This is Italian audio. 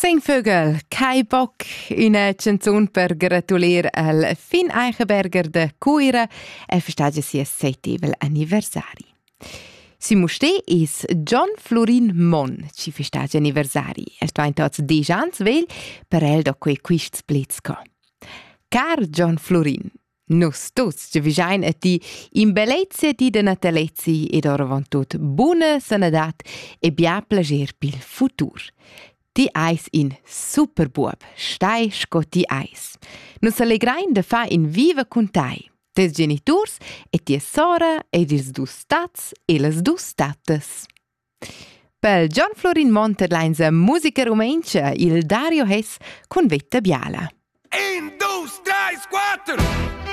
Singvögel, Kai Bock, una canzone per gratulier al Finn Eichenberger de Cuira e festeggia sia 7. anniversari. Si musté is John Florin Mon, ci festeggia anniversari. El twain tots 10 ans vel, per el do quei quists blitzko. Car John Florin, nus tuts ci visain a ti in bellezia di de natalezzi ed oravant tut buona sanadat e bia plager pil futur. Ti eis in superbuob, stai sco ti eis. Nus allegrain de fa in viva cuntai. Tes geniturs e tia sora ed ils dus tats e las dus tatas. Pel John Florin Monterlein sa musica rumencia il Dario Hess con Vetta Biala. 1, 2, 3, 4!